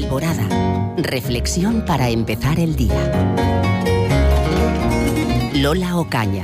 Alborada. Reflexión para empezar el día. Lola Ocaña.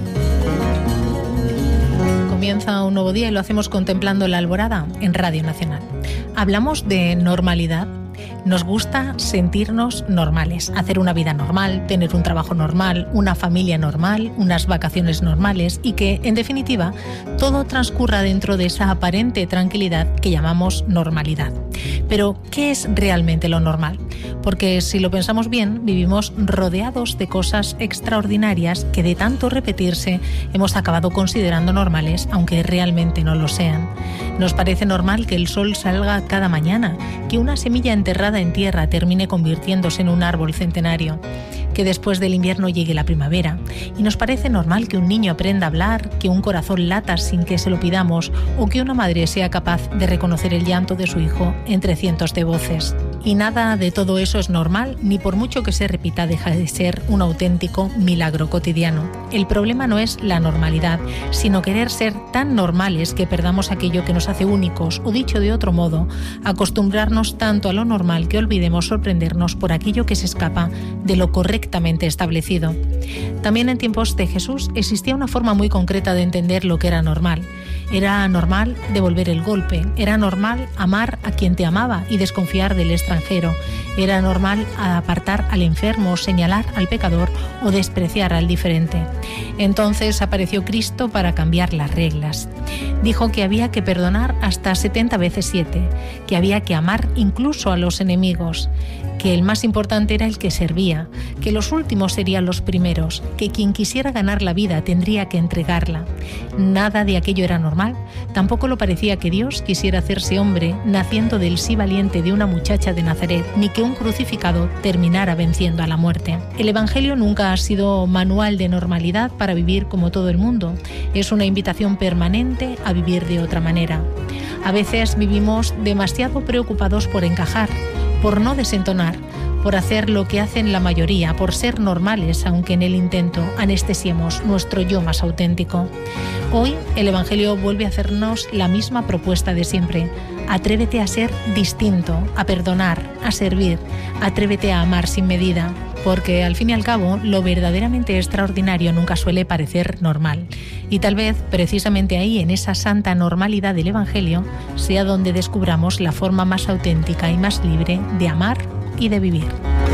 Comienza un nuevo día y lo hacemos contemplando la alborada en Radio Nacional. Hablamos de normalidad. Nos gusta sentirnos normales, hacer una vida normal, tener un trabajo normal, una familia normal, unas vacaciones normales y que, en definitiva, todo transcurra dentro de esa aparente tranquilidad que llamamos normalidad. Pero, ¿qué es realmente lo normal? Porque si lo pensamos bien, vivimos rodeados de cosas extraordinarias que de tanto repetirse hemos acabado considerando normales, aunque realmente no lo sean. Nos parece normal que el sol salga cada mañana, que una semilla enterrada en tierra termine convirtiéndose en un árbol centenario, que después del invierno llegue la primavera, y nos parece normal que un niño aprenda a hablar, que un corazón lata sin que se lo pidamos, o que una madre sea capaz de reconocer el llanto de su hijo entre cientos de voces. Y nada de todo eso es normal, ni por mucho que se repita deja de ser un auténtico milagro cotidiano. El problema no es la normalidad, sino querer ser tan normales que perdamos aquello que nos hace únicos, o dicho de otro modo, acostumbrarnos tanto a lo normal que olvidemos sorprendernos por aquello que se escapa de lo correctamente establecido. También en tiempos de Jesús existía una forma muy concreta de entender lo que era normal. Era normal devolver el golpe, era normal amar a quien te amaba y desconfiar del extranjero, era normal apartar al enfermo, señalar al pecador o despreciar al diferente. Entonces apareció Cristo para cambiar las reglas. Dijo que había que perdonar hasta 70 veces 7, que había que amar incluso a los enemigos, que el más importante era el que servía, que los últimos serían los primeros, que quien quisiera ganar la vida tendría que entregarla. Nada de aquello era normal, tampoco lo parecía que Dios quisiera hacerse hombre naciendo del sí valiente de una muchacha de Nazaret, ni que un crucificado terminara venciendo a la muerte. El Evangelio nunca ha sido manual de normalidad para vivir como todo el mundo, es una invitación permanente a vivir de otra manera. A veces vivimos demasiado preocupados por encajar, por no desentonar, por hacer lo que hacen la mayoría, por ser normales, aunque en el intento anestesiemos nuestro yo más auténtico. Hoy el Evangelio vuelve a hacernos la misma propuesta de siempre. Atrévete a ser distinto, a perdonar, a servir, atrévete a amar sin medida, porque al fin y al cabo lo verdaderamente extraordinario nunca suele parecer normal. Y tal vez precisamente ahí, en esa santa normalidad del Evangelio, sea donde descubramos la forma más auténtica y más libre de amar y de vivir.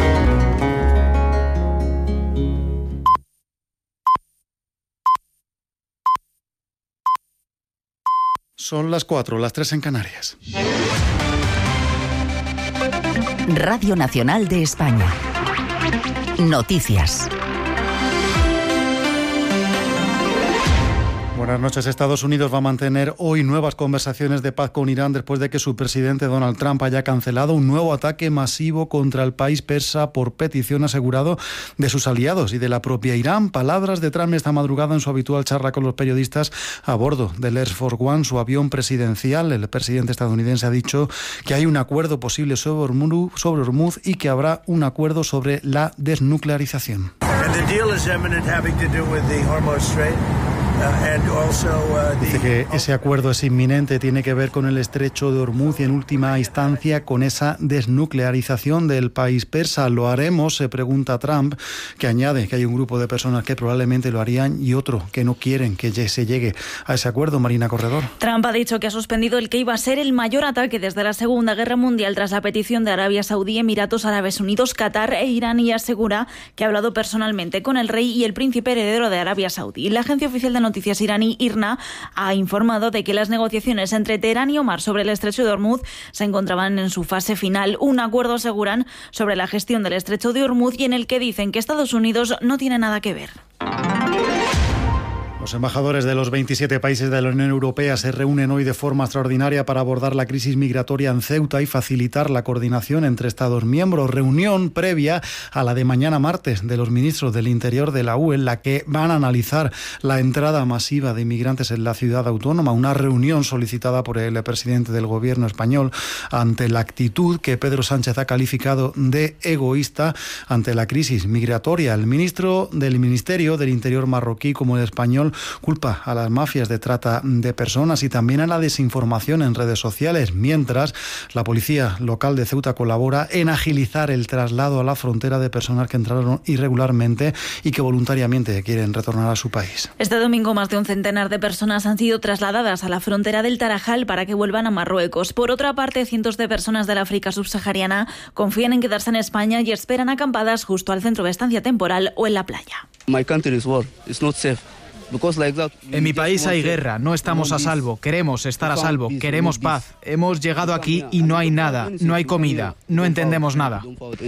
Son las 4, las 3 en Canarias. Radio Nacional de España. Noticias. Buenas noches. Estados Unidos va a mantener hoy nuevas conversaciones de paz con Irán después de que su presidente Donald Trump haya cancelado un nuevo ataque masivo contra el país persa por petición asegurado de sus aliados y de la propia Irán. Palabras de Trump esta madrugada en su habitual charla con los periodistas a bordo del Air Force One, su avión presidencial. El presidente estadounidense ha dicho que hay un acuerdo posible sobre Hormuz y que habrá un acuerdo sobre la desnuclearización. Dice que ese acuerdo es inminente, tiene que ver con el estrecho de Hormuz y en última instancia con esa desnuclearización del país persa. ¿Lo haremos?, se pregunta Trump, que añade que hay un grupo de personas que probablemente lo harían y otro que no quieren que se llegue a ese acuerdo. Marina Corredor. Trump ha dicho que ha suspendido el que iba a ser el mayor ataque desde la Segunda Guerra Mundial tras la petición de Arabia Saudí, Emiratos Árabes Unidos, Qatar e Irán, y asegura que ha hablado personalmente con el rey y el príncipe heredero de Arabia Saudí. La agencia oficial de noticias iraní IRNA ha informado de que las negociaciones entre Teherán y Omar sobre el estrecho de Hormuz se encontraban en su fase final. Un acuerdo, aseguran, sobre la gestión del estrecho de Hormuz y en el que dicen que Estados Unidos no tiene nada que ver. Los embajadores de los 27 países de la Unión Europea se reúnen hoy de forma extraordinaria para abordar la crisis migratoria en Ceuta y facilitar la coordinación entre Estados miembros. Reunión previa a la de mañana martes de los ministros del Interior de la UE, en la que van a analizar la entrada masiva de inmigrantes en la ciudad autónoma. Una reunión solicitada por el presidente del gobierno español ante la actitud que Pedro Sánchez ha calificado de egoísta ante la crisis migratoria. El ministro del Ministerio del Interior marroquí como el español español culpa a las mafias de trata de personas y también a la desinformación en redes sociales, mientras la policía local de Ceuta colabora en agilizar el traslado a la frontera de personas que entraron irregularmente y que voluntariamente quieren retornar a su país. Este domingo más de un centenar de personas han sido trasladadas a la frontera del Tarajal para que vuelvan a Marruecos. Por otra parte, cientos de personas del África subsahariana confían en quedarse en España y esperan acampadas justo al centro de estancia temporal o en la playa. En mi país hay guerra, no estamos a salvo, queremos estar a salvo, queremos paz. Hemos llegado aquí y no hay nada, no hay comida, no entendemos nada.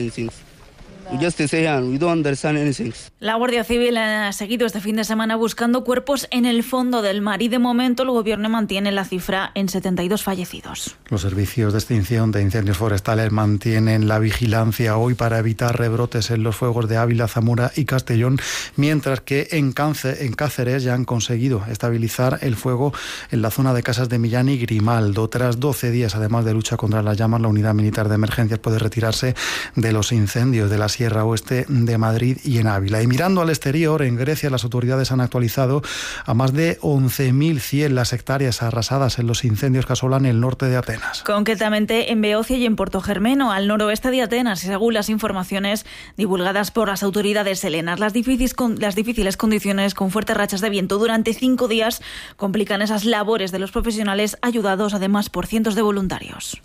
La Guardia Civil ha seguido este fin de semana buscando cuerpos en el fondo del mar y de momento el gobierno mantiene la cifra en 72 fallecidos. Los servicios de extinción de incendios forestales mantienen la vigilancia hoy para evitar rebrotes en los fuegos de Ávila, Zamora y Castellón, mientras que en Cáceres ya han conseguido estabilizar el fuego en la zona de Casas de Millán y Grimaldo. Tras 12 días, además de lucha contra las llamas, la Unidad Militar de Emergencias puede retirarse de los incendios de la Sierra Oeste de Madrid y en Ávila. Y mirando al exterior, en Grecia las autoridades han actualizado a más de 11.100 las hectáreas arrasadas en los incendios que asolan el norte de Atenas. Concretamente en Beocia y en Porto Germeno, al noroeste de Atenas, y según las informaciones divulgadas por las autoridades helenas. Las difíciles condiciones con fuertes rachas de viento durante 5 días complican esas labores de los profesionales, ayudados además por cientos de voluntarios.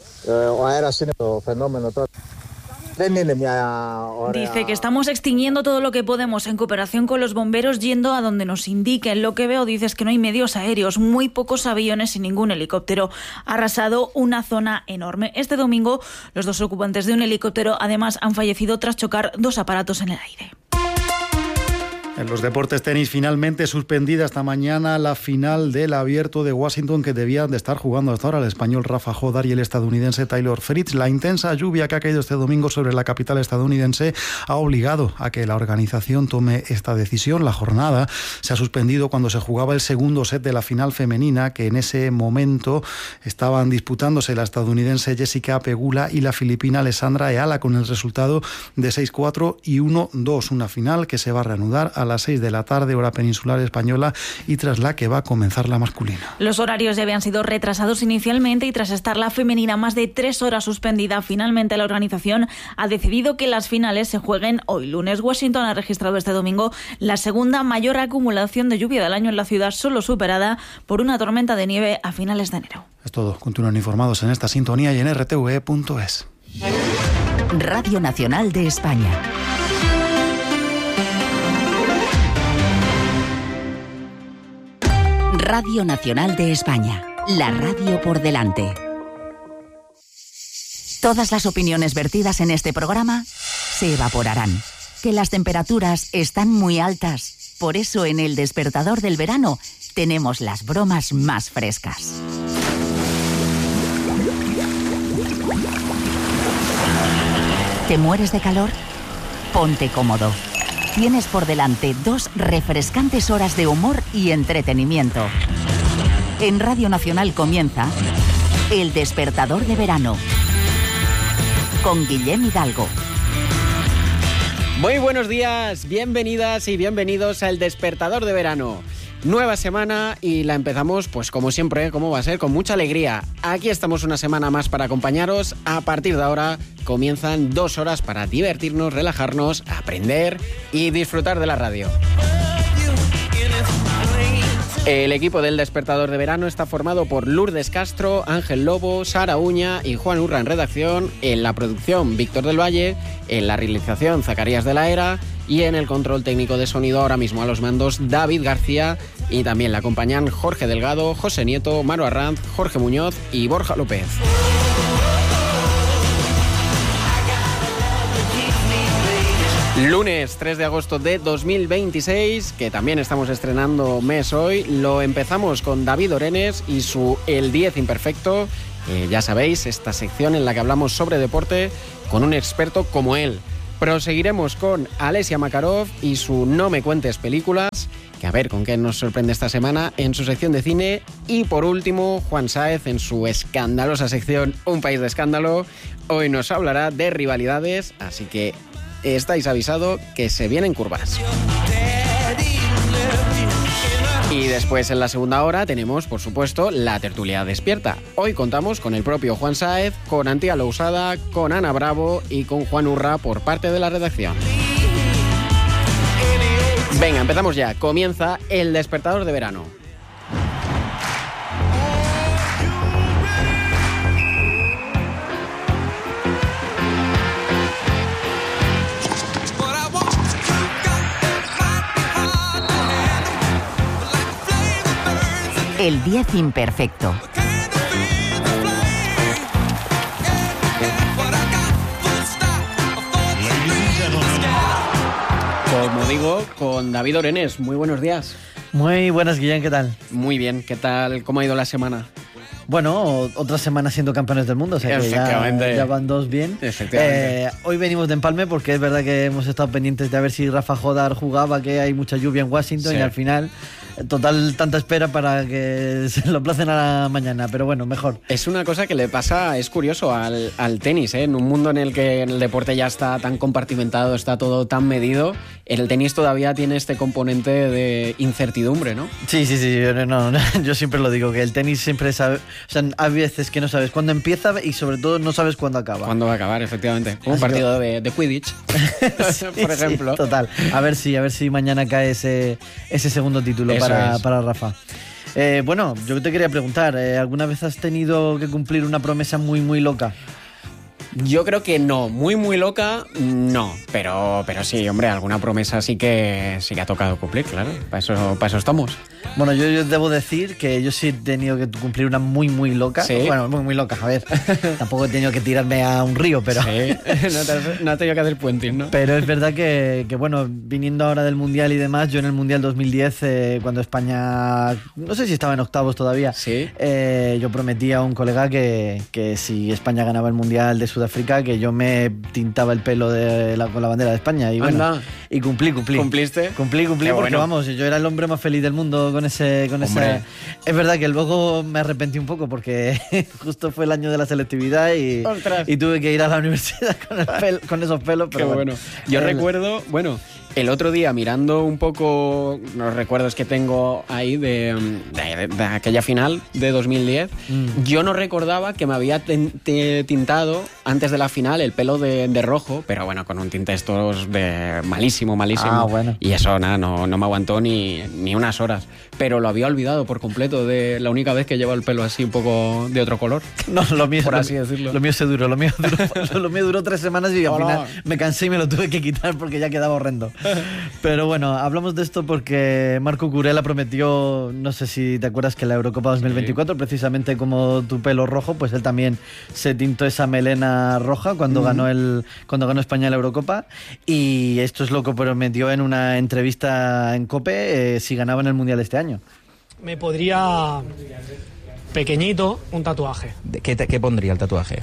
Dice que estamos extinguiendo todo lo que podemos en cooperación con los bomberos, yendo a donde nos indiquen. Lo que veo, dice, es que no hay medios aéreos, muy pocos aviones y ningún helicóptero. Ha arrasado una zona enorme. Este domingo, los 2 ocupantes de un helicóptero además han fallecido tras chocar 2 aparatos en el aire. En los deportes, tenis, finalmente suspendida esta mañana la final del Abierto de Washington, que debían de estar jugando hasta ahora el español Rafa Jodar y el estadounidense Taylor Fritz. La intensa lluvia que ha caído este domingo sobre la capital estadounidense ha obligado a que la organización tome esta decisión. La jornada se ha suspendido cuando se jugaba el segundo set de la final femenina, que en ese momento estaban disputándose la estadounidense Jessica Pegula y la filipina Alessandra Eala, con el resultado de 6-4 y 1-2. Una final que se va a reanudar a las 6 de la tarde, hora peninsular española, y tras la que va a comenzar la masculina. Los horarios ya habían sido retrasados inicialmente y tras estar la femenina más de 3 horas suspendida, finalmente la organización ha decidido que las finales se jueguen hoy lunes. Washington ha registrado este domingo la segunda mayor acumulación de lluvia del año en la ciudad, solo superada por una tormenta de nieve a finales de enero. Es todo. Continúen informados en esta sintonía y en rtve.es. Radio Nacional de España. Radio Nacional de España, la radio por delante. Todas las opiniones vertidas en este programa se evaporarán. Que las temperaturas están muy altas. Por eso en El Despertador del Verano tenemos las bromas más frescas. ¿Te mueres de calor? Ponte cómodo. Tienes por delante 2 refrescantes horas de humor y entretenimiento. En Radio Nacional comienza El Despertador de Verano con Guillem Hidalgo. Muy buenos días, bienvenidas y bienvenidos a El Despertador de Verano. Nueva semana y la empezamos, pues como siempre, como va a ser, con mucha alegría. Aquí estamos una semana más para acompañaros. A partir de ahora comienzan 2 horas para divertirnos, relajarnos, aprender y disfrutar de la radio. El equipo del Despertador de Verano está formado por Lourdes Castro, Ángel Lobo, Sara Uña y Juan Urra en redacción, en la producción Víctor del Valle, en la realización Zacarías de la Era y en el control técnico de sonido ahora mismo a los mandos David García, y también le acompañan Jorge Delgado, José Nieto, Maro Arranz, Jorge Muñoz y Borja López. Lunes 3 de agosto de 2026, que también estamos estrenando mes hoy. Lo empezamos con David Orenes y su El 10 Imperfecto. Ya sabéis, esta sección en la que hablamos sobre deporte con un experto como él. Proseguiremos con Alessia Makarov y su No me cuentes películas, que a ver con qué nos sorprende esta semana en su sección de cine. Y por último, Juan Sáez en su escandalosa sección Un país de escándalo. Hoy nos hablará de rivalidades, así que estáis avisados que se vienen curvas. Y después en la segunda hora tenemos, por supuesto, la tertulia despierta. Hoy contamos con el propio Juan Sáez, con Antía Lousada, con Ana Bravo y con Juan Urra por parte de la redacción. Venga, empezamos ya. Comienza el despertador de verano. El 10 imperfecto. Como digo, con David Orenés. Muy buenos días. Muy buenas, Guillén, ¿qué tal? Muy bien, ¿qué tal? ¿Cómo ha ido la semana? Bueno, otra semana siendo campeones del mundo, o sea que ya van 2 bien. Efectivamente. Hoy venimos de empalme porque es verdad que hemos estado pendientes de a ver si Rafa Jodar jugaba, que hay mucha lluvia en Washington, sí. Y al final, total, tanta espera para que se lo aplacen a la mañana, pero bueno, mejor. Es una cosa que le pasa, es curioso, al tenis, ¿eh? En un mundo en el que el deporte ya está tan compartimentado, está todo tan medido, el tenis todavía tiene este componente de incertidumbre, ¿no? Sí, yo siempre lo digo, que el tenis siempre sabe, o sea, hay veces que no sabes cuándo empieza y sobre todo no sabes cuándo acaba. Cuándo va a acabar, efectivamente. Como un partido de Quidditch, sí, por ejemplo. Sí, total. A ver si mañana cae ese segundo título para Rafa. Bueno, yo te quería preguntar, ¿alguna vez has tenido que cumplir una promesa muy, muy loca? Yo creo que no, muy loca, no, pero sí, hombre, alguna promesa sí que ha tocado cumplir, claro, para eso estamos. Bueno, yo debo decir que yo sí he tenido que cumplir una muy, muy loca. ¿Sí? Bueno, muy loca, a ver, tampoco he tenido que tirarme a un río, pero... Sí, no he tenido que hacer puenting, ¿no? Pero es verdad que bueno, viniendo ahora del Mundial y demás, yo en el Mundial 2010, cuando España, no sé si estaba en octavos todavía, ¿sí? Yo prometí a un colega que si España ganaba el Mundial de Sudáfrica, que yo me tintaba el pelo con la bandera de España. Y bueno, anda. Y cumplí. ¿Cumpliste? Cumplí porque bueno. Vamos, yo era el hombre más feliz del mundo con ese. Es verdad que luego me arrepentí un poco porque justo fue el año de la selectividad y tuve que ir a la universidad con esos pelos. Pero qué bueno. Yo recuerdo, el otro día mirando un poco los recuerdos que tengo ahí de aquella final de 2010, yo no recordaba que me había tintado antes de la final el pelo de rojo, pero bueno, con un tinte estos de malísimo. Ah, bueno. Y eso nada, no me aguantó ni unas horas. Pero lo había olvidado por completo de la única vez que llevo el pelo así un poco de otro color. No, lo mío, por así decirlo. Lo mío se duró. Lo mío duró 3 semanas y al final me cansé y me lo tuve que quitar porque ya quedaba horrendo. Pero bueno, hablamos de esto porque Marco Kurela prometió, no sé si te acuerdas, que la Eurocopa 2024, precisamente como tu pelo rojo, pues él también se tintó esa melena roja cuando ganó España la Eurocopa, y esto es lo que prometió en una entrevista en COPE si ganaban el Mundial este año. Me podría, pequeñito, un tatuaje. ¿Qué pondría el tatuaje?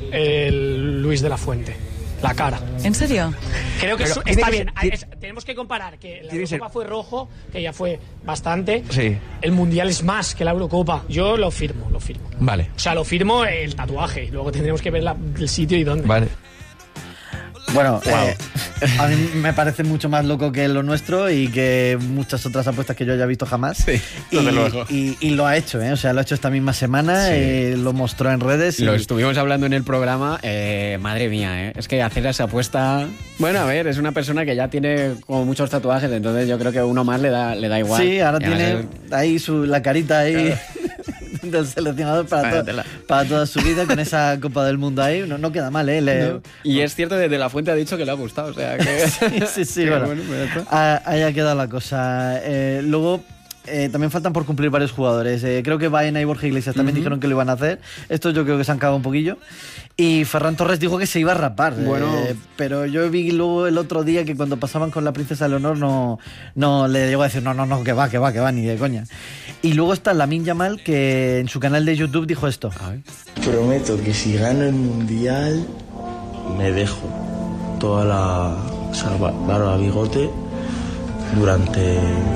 El Luis de la Fuente. La cara. ¿En serio? Creo que está bien. Tenemos que comparar que la Eurocopa fue rojo, que ya fue bastante. Sí. El Mundial es más que la Eurocopa. Yo lo firmo. Vale. O sea, lo firmo el tatuaje. Luego tendremos que ver el sitio y dónde. Vale. Bueno, a mí me parece mucho más loco que lo nuestro y que muchas otras apuestas que yo haya visto jamás. Sí, desde luego. Y lo ha hecho, o sea, lo ha hecho esta misma semana, sí. Lo mostró en redes. Lo estuvimos hablando en el programa, madre mía, es que hacer esa apuesta... Bueno, a ver, es una persona que ya tiene como muchos tatuajes, entonces yo creo que uno más le da igual. Sí, ahora tiene ahí la carita ahí... Claro. Del seleccionador para toda su vida con esa Copa del Mundo ahí, no queda mal, No. Y es cierto, desde La Fuente ha dicho que le ha gustado, o sea que... sí, bueno, ahí ha quedado la cosa. Luego también faltan por cumplir varios jugadores. Creo que Baena y Borja Iglesias también dijeron que lo iban a hacer. Estos yo creo que se han cagado un poquillo. Y Ferran Torres dijo que se iba a rapar. Bueno. Pero yo vi luego el otro día que cuando pasaban con la princesa Leonor no le llegó a decir no, que va, ni de coña. Y luego está Lamine Yamal, que en su canal de YouTube dijo esto. Prometo que si gano el Mundial me dejo toda la barba bigote durante...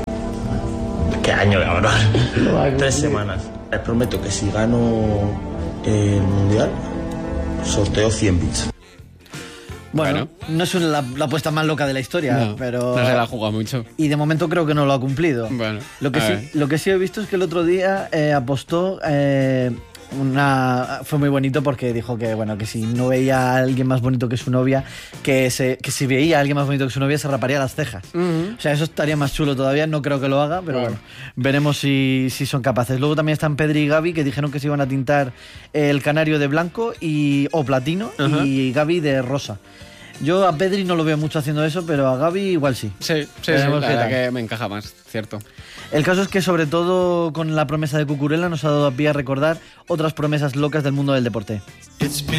¿Qué año, cabrón? 3 semanas. Les prometo que si gano el Mundial, sorteo 100 bits. Bueno, no es la apuesta más loca de la historia, pero... No se la juega mucho. Y de momento creo que no lo ha cumplido. Bueno, lo que sí he visto es que el otro día apostó... fue muy bonito porque dijo que si no veía a alguien más bonito que su novia, que si veía a alguien más bonito que su novia se raparía las cejas. O sea, eso estaría más chulo todavía. No creo que lo haga, pero bueno, veremos si son capaces. Luego también están Pedri y Gavi, que dijeron que se iban a tintar el canario de blanco o platino y Gavi de rosa. Yo a Pedri no lo veo mucho haciendo eso, pero a Gavi igual sí. Sí, la verdad que me encaja más, cierto. El caso es que, sobre todo con la promesa de Cucurella, nos ha dado a pie a recordar otras promesas locas del mundo del deporte.